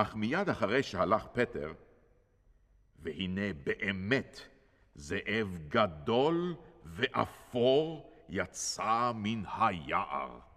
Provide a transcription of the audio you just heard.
אך מיד אחרי שהלך פטר, והנה באמת זאב גדול ואפור יצא מן היער.